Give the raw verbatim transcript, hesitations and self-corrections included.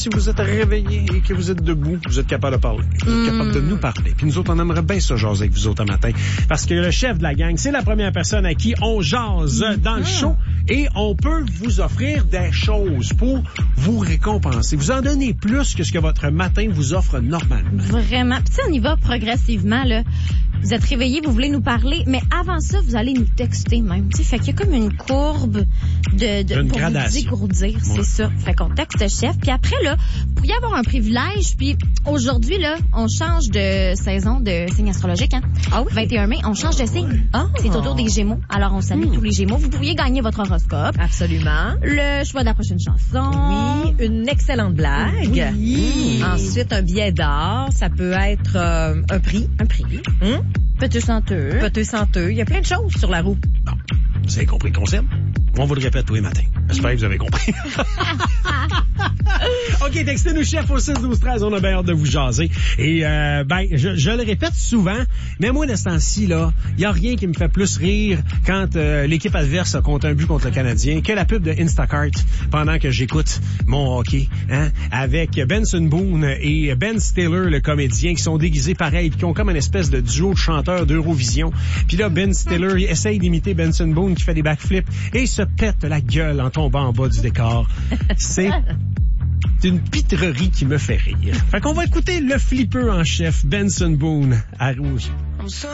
Si vous êtes réveillé et que vous êtes debout, vous êtes capable de parler. Vous êtes Mm. capable de nous parler. Puis nous autres, on aimerait bien se jaser avec vous autres un matin. Parce que le chef de la gang, c'est la première personne à qui on jase dans le show. Et on peut vous offrir des choses pour vous récompenser. Vous en donnez plus que ce que votre matin vous offre normalement. Vraiment. Puis tu sais, on y va progressivement, là. Vous êtes réveillés, vous voulez nous parler, mais avant ça, vous allez nous texter même. Tu sais, fait qu'il y a comme une courbe de, de Une pour gradation. vous dégourdir, c'est Ouais. ça. Fait qu'on texte chef, puis après là, pour y avoir un privilège, puis aujourd'hui là, on change de saison de signe astrologique, hein. Ah oui? vingt et un mai, on change de signe. Ah. C'est au tour des Gémeaux. Alors on salue Mm. tous les Gémeaux. Vous pourriez gagner votre horoscope, Absolument. le choix de la prochaine chanson. Oui, une excellente blague. Oui. Ensuite, un billet d'or. Ça peut être euh, un prix. Un prix. Hum? Peteux senteux. Peteux senteux. Il y a plein de choses sur la roue. Bon, vous avez compris le concept? On vous le répète tous les matins. J'espère que vous avez compris. OK, textez-nous chef au six douze treize, on a bien hâte de vous jaser. Et euh, ben, je, je le répète souvent, mais moi, de ce temps-ci, là, il y a rien qui me fait plus rire quand euh, l'équipe adverse a compté un but contre le Canadien que la pub de Instacart pendant que j'écoute mon hockey, hein, avec Benson Boone et Ben Stiller, le comédien, qui sont déguisés pareil, puis qui ont comme une espèce de duo de chanteurs d'Eurovision. Puis là, Ben Stiller essaye d'imiter Benson Boone qui fait des backflips et se pète la gueule en tombant en bas du décor. C'est une pitrerie qui me fait rire. Fait qu'on va écouter le flippeux en chef, Benson Boone, à Rouge.